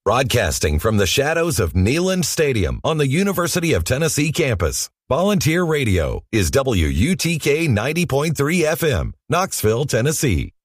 Broadcasting from the shadows of Neyland Stadium on the University of Tennessee campus, Volunteer Radio is WUTK 90.3 FM, Knoxville, Tennessee.